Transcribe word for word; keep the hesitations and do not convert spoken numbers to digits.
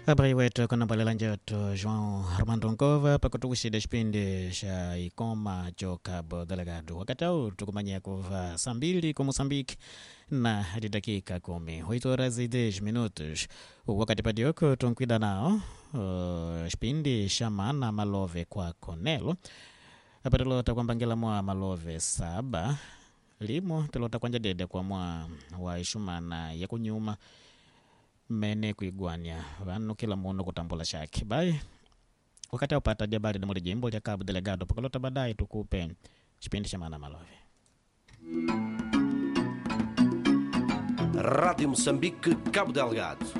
Habari wetu kuna mpalelanja wetu João Armando Nkova pakutukushida chipindi cha Ikoma cho Cabo Delgado. Wakati huu tukumanya kuva saa mbili kwa Mozambique na hadi dakika kumi. oito horas e dez minutos. Wakati padioko tunkwida nao uh, chipindi cha Mana Malove kwa Konelo. Hapa tulota kwambangela mwa Malove saba. Limo tulota kwanja dede kwa mwa wa ishumana ya kunyuma mene kuigwania vanu kila muno kutambula shaki bai wakati upata jabali na muli jimbo ya Cabo Delgado pakalota badai tukupe chipindi cha Mana Malove. Rádio Moçambique, Cabo Delgado.